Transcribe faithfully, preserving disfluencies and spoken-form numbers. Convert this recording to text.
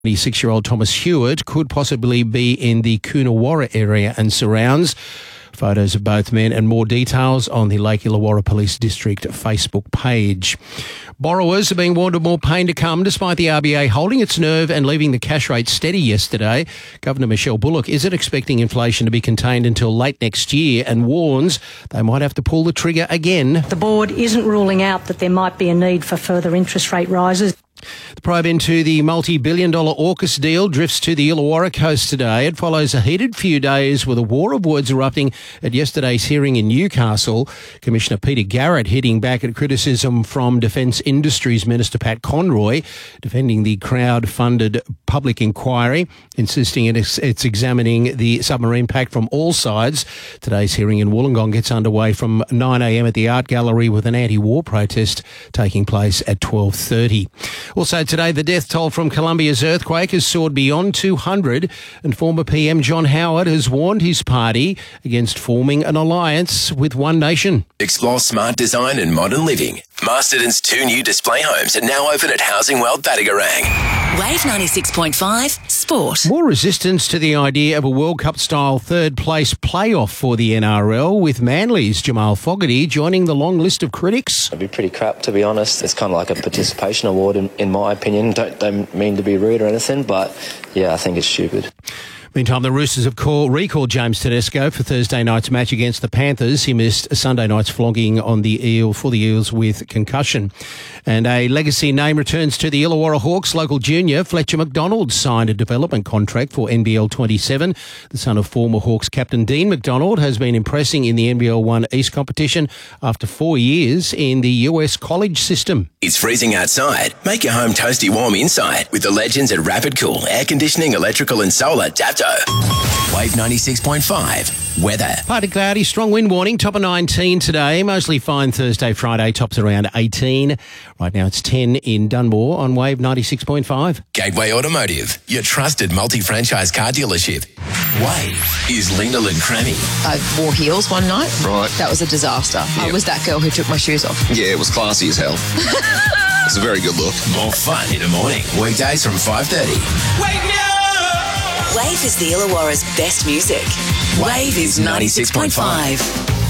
twenty-six-year-old Thomas Hewitt could possibly be in the Coonawarra area and surrounds. Photos of both men and more details on the Lake Illawarra Police District Facebook page. Borrowers are being warned of more pain to come despite the R B A holding its nerve and leaving the cash rate steady yesterday. Governor Michelle Bullock isn't expecting inflation to be contained until late next year and warns they might have to pull the trigger again. The board isn't ruling out that there might be a need for further interest rate rises. The probe into the multi-billion dollar AUKUS deal drifts to the Illawarra coast today. It follows a heated few days with a war of words erupting at yesterday's hearing in Newcastle. Commissioner Peter Garrett hitting back at criticism from Defence Industries Minister Pat Conroy, defending the crowd-funded public inquiry, insisting it's, it's examining the submarine pact from all sides. Today's hearing in Wollongong gets underway from nine a m at the Art Gallery with an anti-war protest taking place at twelve thirty. Also today, the death toll from Colombia's earthquake has soared beyond two hundred, and former P M John Howard has warned his party against forming an alliance with One Nation. Explore smart design and modern living. Masterton's two new display homes are now open at Housing World Battigarang. Wave ninety-six point five Sport. More resistance to the idea of a World Cup-style third-place playoff for the N R L, with Manly's Jamal Fogarty joining the long list of critics. It'd be pretty crap, to be honest. It's kind of like a participation award, in, in my opinion. Don't, don't mean to be rude or anything, but yeah, I think it's stupid. Meantime, the Roosters have call, recalled James Tedesco for Thursday night's match against the Panthers. He missed Sunday night's flogging on the Eel for the Eels with concussion. And a legacy name returns to the Illawarra Hawks. Local junior Fletcher McDonald signed a development contract for N B L twenty-seven. The son of former Hawks captain Dean McDonald has been impressing in the N B L one East competition after four years in the U S college system. It's freezing outside. Make your home toasty warm inside with the legends at Rapid Cool Air Conditioning, Electrical and Solar Dapto. Wave ninety-six point five weather. Partly cloudy, strong wind warning, top of nineteen today. Mostly fine Thursday, Friday, tops around eighteen. Right now it's ten in Dunmore on Wave ninety-six point five. Gateway Automotive, your trusted multi-franchise car dealership. Wave is Lena Crammy. I wore heels one night. Right. That was a disaster. Yep. I was that girl who took my shoes off. Yeah, it was classy as hell. It's a very good look. More fun in the morning. Weekdays from five thirty. Wake me up! Wave is the Illawarra's best music. Wave is ninety-six point five.